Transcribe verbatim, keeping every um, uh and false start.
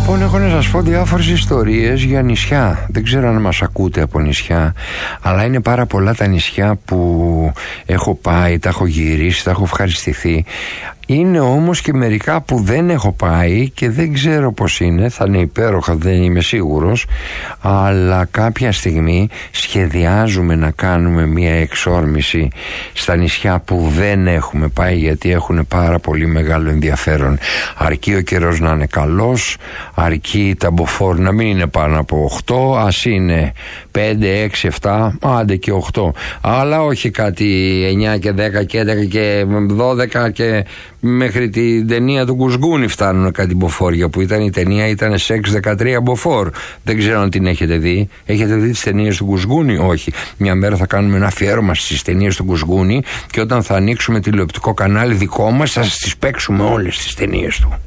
Λοιπόν, έχω να σας πω διάφορες ιστορίες για νησιά. Δεν ξέρω αν μας ακούτε από νησιά, αλλά είναι πάρα πολλά τα νησιά που έχω πάει, τα έχω γυρίσει, τα έχω ευχαριστηθεί. Είναι όμως και μερικά που δεν έχω πάει και δεν ξέρω πως είναι. Θα είναι υπέροχα, δεν είμαι σίγουρος, αλλά κάποια στιγμή σχεδιάζουμε να κάνουμε μια εξόρμηση στα νησιά που δεν έχουμε πάει, γιατί έχουν πάρα πολύ μεγάλο ενδιαφέρον. Αρκεί ο καιρός να είναι καλός, αρκεί τα μποφόρ να μην είναι πάνω από οκτώ, ας είναι πέντε, έξι, επτά, άντε και οκτώ, αλλά όχι κάτι εννιά και δέκα και έντεκα και δώδεκα και μέχρι την ταινία του Κουσγούνη φτάνουν κάτι μποφόρια, που ήταν η ταινία, ήταν σεξ δεκατρία μποφόρ. Δεν ξέρω αν την έχετε δει. Έχετε δει τις ταινίες του Κουσγούνη? Όχι. Μια μέρα θα κάνουμε ένα αφιέρωμα στις ταινίες του Κουσγούνη και όταν θα ανοίξουμε τηλεοπτικό κανάλι δικό μας θα σας τις παίξουμε όλες τις ταινίες του.